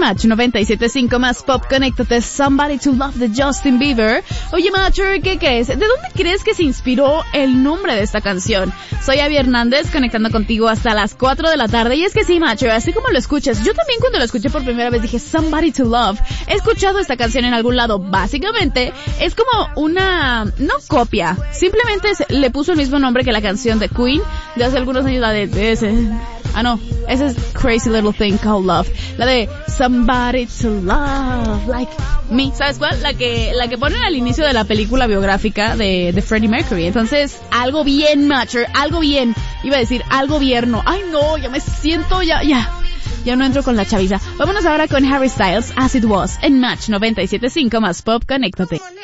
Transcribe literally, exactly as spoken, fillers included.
Match noventa y siete punto cinco más Pop, conéctate. Somebody to Love de Justin Bieber. Oye, Matcher, ¿qué crees? ¿De dónde crees que se inspiró el nombre de esta canción? Soy Abby Hernández, conectando contigo hasta las cuatro de la tarde. Y es que sí, Matcher, así como lo escuchas, yo también cuando lo escuché por primera vez dije Somebody to Love. He escuchado esta canción en algún lado. Básicamente, es como una, no copia, simplemente le puso el mismo nombre que la canción de Queen de hace algunos años, la de, de ese, ah no, esa es Crazy Little Thing Called Love, la de Somebody to Love Like Me, ¿sabes cuál? La que, la que ponen al inicio de la película biográfica de, de Freddie Mercury. Entonces, algo bien, Matcher, algo bien, iba a decir algo vierno, ay no, ya me siento, ya, ya, ya no entro con la chaviza. Vámonos ahora con Harry Styles, As It Was, en Match noventa y siete punto cinco más Pop, conéctate.